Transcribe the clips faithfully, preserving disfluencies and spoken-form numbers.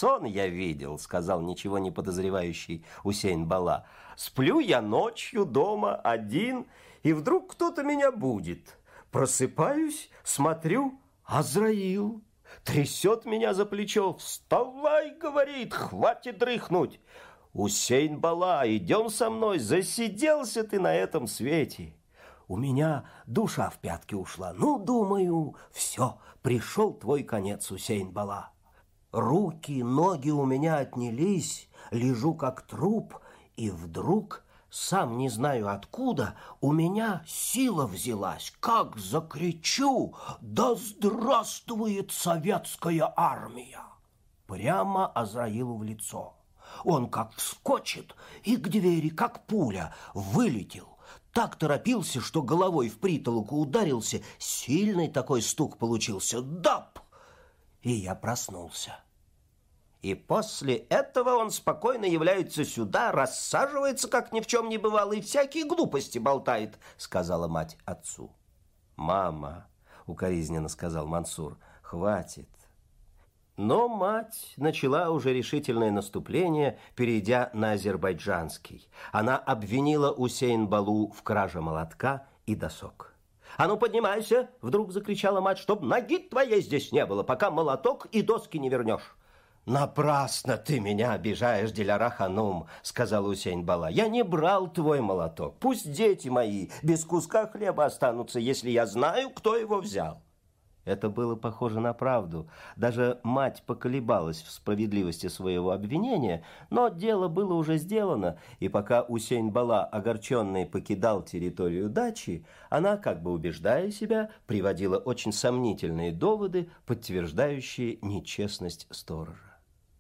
сон я видел, сказал ничего не подозревающий Усейн-Бала. Сплю я ночью дома один, и вдруг кто-то меня будет. Просыпаюсь, смотрю, Азраил трясет меня за плечо. «Вставай!» — говорит, «хватит дрыхнуть! Усейн-Бала, идем со мной, засиделся ты на этом свете!» У меня душа в пятки ушла. Ну, думаю, все, пришел твой конец, Усейн-Бала. Руки, ноги у меня отнялись, лежу как труп, и вдруг, сам не знаю откуда, у меня сила взялась. Как закричу: «Да здравствует советская армия!» Прямо Азраилу в лицо. Он как вскочит и к двери, как пуля, вылетел. Так торопился, что головой в притолоку ударился. Сильный такой стук получился. Дап! И я проснулся. И после этого он спокойно является сюда, рассаживается, как ни в чем не бывало, и всякие глупости болтает, сказала мать отцу. Мама, укоризненно сказал Мансур, хватит. Но мать начала уже решительное наступление, перейдя на азербайджанский. Она обвинила Усейн-Балу в краже молотка и досок. «А ну, поднимайся!» — вдруг закричала мать, «чтоб ноги твоей здесь не было, пока молоток и доски не вернешь». «Напрасно ты меня обижаешь, Диляра-ханум», — сказал Усейн-Бала. «Я не брал твой молоток. Пусть дети мои без куска хлеба останутся, если я знаю, кто его взял». Это было похоже на правду. Даже мать поколебалась в справедливости своего обвинения, но дело было уже сделано, и пока Усейн-Бала, огорченный, покидал территорию дачи, она, как бы убеждая себя, приводила очень сомнительные доводы, подтверждающие нечестность сторожа.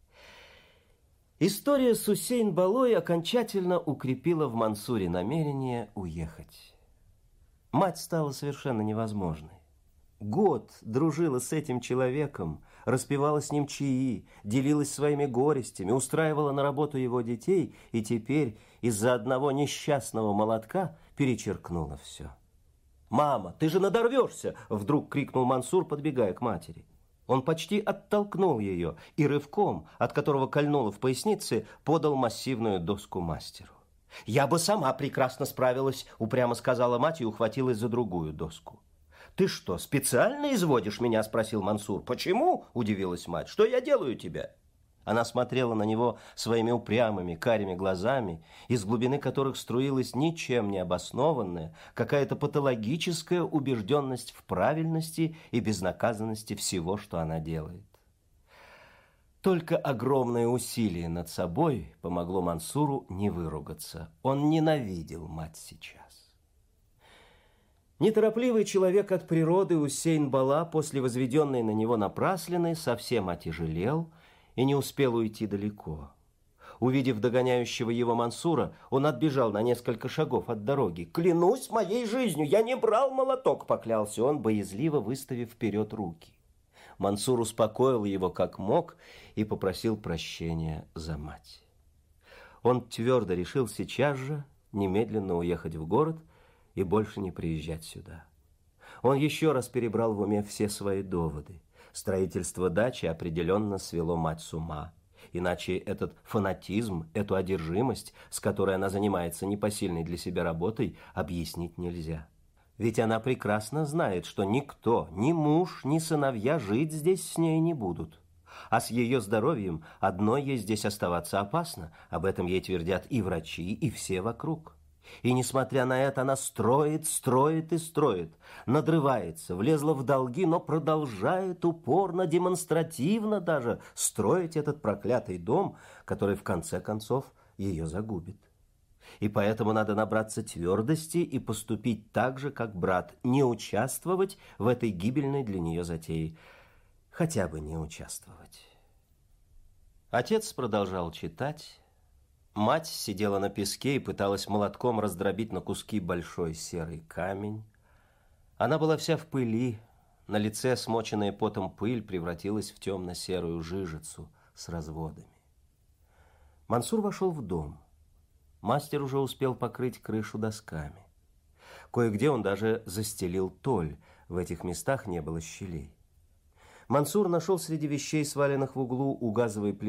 История с Усейн-Балой окончательно укрепила в Мансуре намерение уехать. Мать стала совершенно невозможной. Год дружила с этим человеком, распевала с ним чаи, делилась своими горестями, устраивала на работу его детей, и теперь из-за одного несчастного молотка перечеркнула все. «Мама, ты же надорвешься!» — вдруг крикнул Мансур, подбегая к матери. Он почти оттолкнул ее и рывком, от которого кольнуло в пояснице, подал массивную доску мастеру. «Я бы сама прекрасно справилась», — упрямо сказала мать и ухватилась за другую доску. «Ты что, специально изводишь меня?» – спросил Мансур. «Почему?» – удивилась мать. «Что я делаю тебя?» Она смотрела на него своими упрямыми, карими глазами, из глубины которых струилась ничем не обоснованная, какая-то патологическая убежденность в правильности и безнаказанности всего, что она делает. Только огромное усилие над собой помогло Мансуру не выругаться. Он ненавидел мать сейчас. Неторопливый человек от природы Усейн-Бала после возведенной на него напраслины совсем отяжелел и не успел уйти далеко. Увидев догоняющего его Мансура, он отбежал на несколько шагов от дороги. «Клянусь моей жизнью, я не брал молоток!» — поклялся он, боязливо выставив вперед руки. Мансур успокоил его как мог и попросил прощения за мать. Он твердо решил сейчас же немедленно уехать в город и больше не приезжать сюда. Он еще раз перебрал в уме все свои доводы. Строительство дачи определенно свело мать с ума. Иначе этот фанатизм, эту одержимость, с которой она занимается непосильной для себя работой, объяснить нельзя. Ведь она прекрасно знает, что никто, ни муж, ни сыновья жить здесь с ней не будут. А с ее здоровьем одной ей здесь оставаться опасно. Об этом ей твердят и врачи, и все вокруг. И, несмотря на это, она строит, строит и строит, надрывается, влезла в долги, но продолжает упорно, демонстративно даже строить этот проклятый дом, который в конце концов ее загубит. И поэтому надо набраться твердости и поступить так же, как брат, не участвовать в этой гибельной для нее затее, хотя бы не участвовать. Отец продолжал читать. Мать сидела на песке и пыталась молотком раздробить на куски большой серый камень. Она была вся в пыли, на лице смоченная потом пыль превратилась в темно-серую жижицу с разводами. Мансур вошел в дом. Мастер уже успел покрыть крышу досками. Кое-где он даже застелил толь, в этих местах не было щелей. Мансур нашел среди вещей, сваленных в углу у газовой плиты,